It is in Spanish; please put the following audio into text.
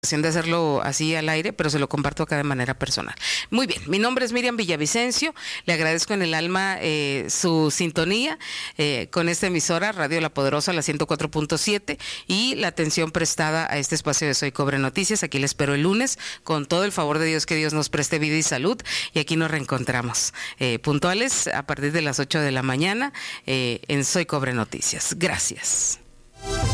de hacerlo así al aire, pero se lo comparto acá de manera personal. Muy bien, mi nombre es Miriam Villavicencio, le agradezco en el alma su sintonía con esta emisora Radio La Poderosa, la 104.7, y la atención prestada a este espacio de Soy Cobre Noticias. Aquí le espero el lunes, con todo el favor de Dios, que Dios nos preste vida y salud, y aquí nos reencontramos puntuales a partir de las 8 de la mañana en Soy Cobre Noticias. Gracias.